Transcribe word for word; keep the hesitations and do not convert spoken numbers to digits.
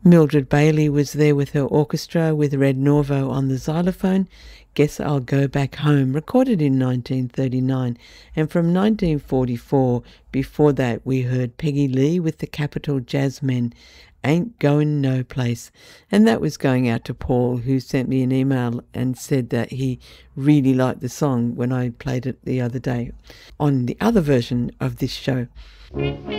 Mildred Bailey was there with her orchestra with Red Norvo on the xylophone. Guess I'll Go Back Home, recorded in nineteen thirty-nine. And from nineteen forty-four, before that, we heard Peggy Lee with the Capitol Jazzmen, Ain't Going No Place. And that was going out to Paul, who sent me an email and said that he really liked the song when I played it the other day on the other version of this show.